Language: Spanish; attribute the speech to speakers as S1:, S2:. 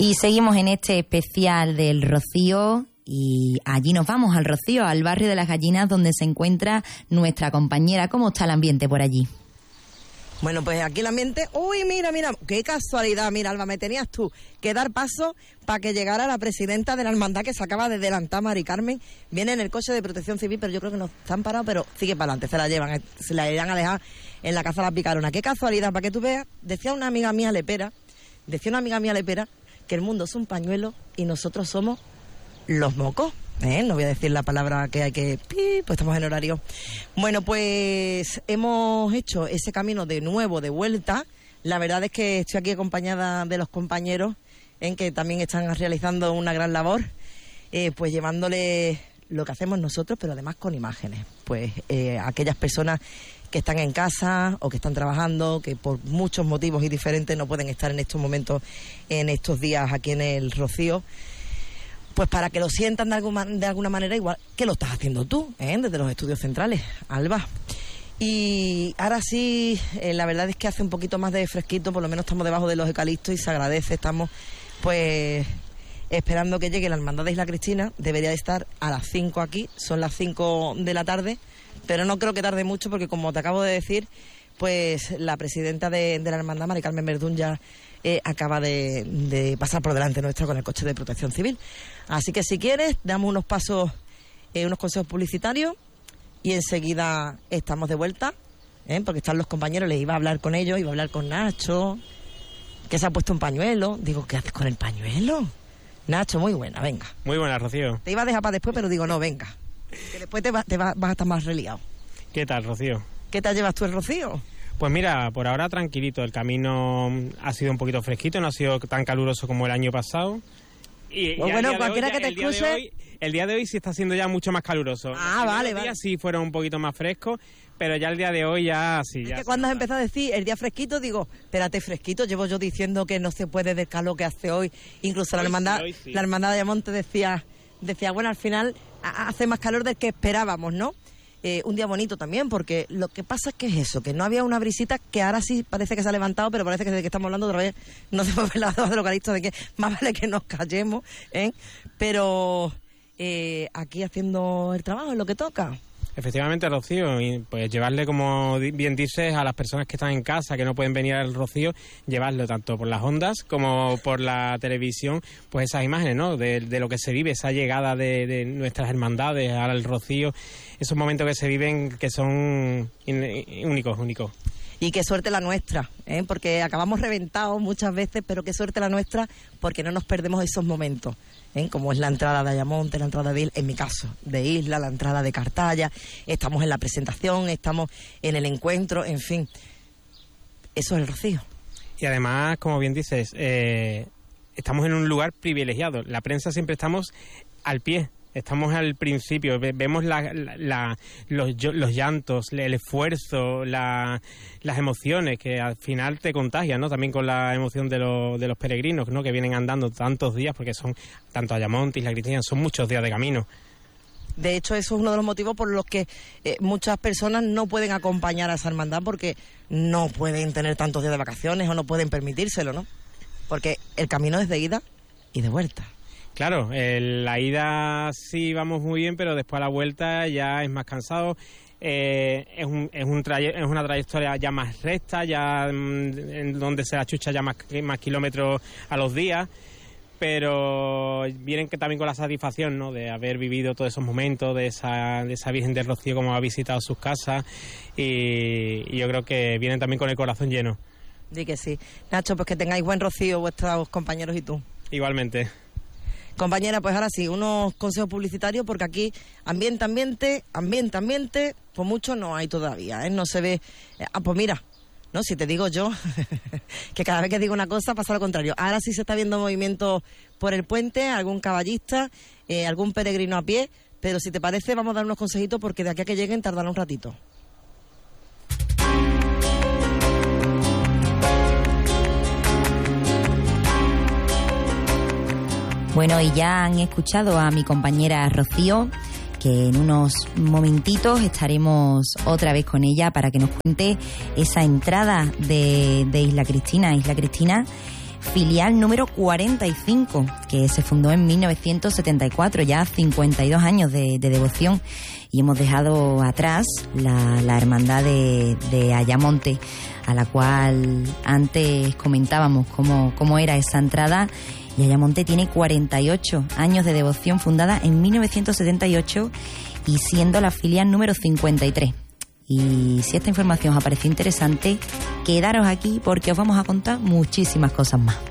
S1: Y seguimos en este especial del Rocío y allí nos vamos al Rocío, al barrio de las Gallinas, donde se encuentra nuestra compañera. ¿Cómo está el ambiente por allí?
S2: Bueno, pues aquí el ambiente... ¡Uy, mira! ¡Qué casualidad! Mira, Alba, me tenías tú que dar paso para que llegara la presidenta de la hermandad, que se acaba de adelantar, Mari Carmen. Viene en el coche de Protección Civil, pero yo creo que no están parados, pero sigue para adelante, se la llevan, se la irán a dejar en la Casa de la Picarona. ¡Qué casualidad! Para que tú veas, decía una amiga mía lepera, que el mundo es un pañuelo y nosotros somos los mocos. No voy a decir la palabra que hay que... pues estamos en horario. Bueno, pues hemos hecho ese camino de nuevo, de vuelta. La verdad es que estoy aquí acompañada de los compañeros, que también están realizando una gran labor, pues llevándole lo que hacemos nosotros, pero además con imágenes. Pues aquellas personas que están en casa o que están trabajando, que por muchos motivos y diferentes no pueden estar en estos momentos, en estos días aquí en el Rocío, pues para que lo sientan de alguna manera, igual que lo estás haciendo tú, desde los estudios centrales, Alba. Y ahora sí, la verdad es que hace un poquito más de fresquito, por lo menos estamos debajo de los eucaliptos y se agradece. Estamos pues esperando que llegue la hermandad de Isla Cristina. Debería de estar a las 5 aquí, son las 5 de la tarde, pero no creo que tarde mucho porque, como te acabo de decir, pues la presidenta de la hermandad, Mari Carmen Verdún, ya acaba de pasar por delante nuestro con el coche de Protección Civil. Así que si quieres, damos unos pasos, unos consejos publicitarios y enseguida estamos de vuelta, porque están los compañeros, les iba a hablar con ellos, iba a hablar con Nacho, que se ha puesto un pañuelo. Digo, ¿qué haces con el pañuelo? Nacho, muy buena, venga.
S3: Muy buena, Rocío.
S2: Te iba a dejar para después, pero digo, no, venga, que después vas a estar más reliado.
S3: ¿Qué tal, Rocío?
S2: ¿Qué tal llevas tú el Rocío?
S3: Pues mira, por ahora tranquilito, el camino ha sido un poquito fresquito, no ha sido tan caluroso como el año pasado. Y
S2: pues bueno, cualquiera que te escuche...
S3: El día de hoy sí está siendo ya mucho más caluroso.
S2: Vale.
S3: Los días sí fueron un poquito más frescos, pero ya el día de hoy ya sí.
S2: Es que cuando has empezado a decir el día fresquito, digo, espérate, fresquito, llevo yo diciendo que no se puede del calor que hace hoy. Incluso la hermandad de Ayamonte decía, bueno, al final hace más calor del que esperábamos, ¿no? Un día bonito también, porque lo que pasa es que es eso, que no había una brisita, que ahora sí parece que se ha levantado, pero parece que desde que estamos hablando otra vez no se mueve la de los calistos, de que más vale que nos callemos, pero aquí haciendo el trabajo es lo que toca.
S3: Efectivamente, Rocío, y pues llevarle, como bien dices, a las personas que están en casa, que no pueden venir al Rocío, llevarlo tanto por las ondas como por la televisión, pues esas imágenes, ¿no? De lo que se vive, esa llegada de nuestras hermandades al Rocío, esos momentos que se viven que son únicos.
S2: Y qué suerte la nuestra, porque acabamos reventados muchas veces, pero qué suerte la nuestra porque no nos perdemos esos momentos, como es la entrada de Ayamonte, la entrada de Isla, en mi caso, de Isla, la entrada de Cartaya, estamos en la presentación, estamos en el encuentro, en fin, eso es el Rocío.
S3: Y además, como bien dices, estamos en un lugar privilegiado, la prensa siempre estamos al pie. Estamos al principio, vemos los llantos, el esfuerzo, las emociones que al final te contagian, ¿no? También con la emoción de los peregrinos, ¿no? Que vienen andando tantos días, porque son tanto Ayamonte y Isla Cristina, son muchos días de camino.
S2: De hecho, eso es uno de los motivos por los que muchas personas no pueden acompañar a esa hermandad, porque no pueden tener tantos días de vacaciones o no pueden permitírselo, ¿no? Porque el camino es de ida y de vuelta.
S3: Claro, la ida sí vamos muy bien, pero después a la vuelta ya es más cansado. Es una trayectoria ya más recta, ya en donde se achucha ya más kilómetros a los días, pero vienen que también con la satisfacción, ¿no? De haber vivido todos esos momentos, de esa Virgen del Rocío, como ha visitado sus casas, y yo creo que vienen también con el corazón lleno.
S2: Di que sí. Nacho, pues que tengáis buen Rocío vuestros compañeros y tú.
S3: Igualmente.
S2: Compañera, pues ahora sí, unos consejos publicitarios, porque aquí ambiente, pues mucho no hay todavía, no se ve. Pues mira, no, si te digo yo, que cada vez que digo una cosa pasa lo contrario. Ahora sí se está viendo movimiento por el puente, algún caballista, algún peregrino a pie, pero si te parece vamos a dar unos consejitos porque de aquí a que lleguen tardará un ratito.
S1: Bueno, y ya han escuchado a mi compañera Rocío, que en unos momentitos estaremos otra vez con ella para que nos cuente esa entrada de Isla Cristina. Isla Cristina, filial número 45, que se fundó en 1974, ya 52 años de devoción. Y hemos dejado atrás la hermandad de Ayamonte, a la cual antes comentábamos cómo era esa entrada. Y Ayamonte tiene 48 años de devoción, fundada en 1978 y siendo la filial número 53. Y si esta información os ha parecido interesante, quedaros aquí porque os vamos a contar muchísimas cosas más.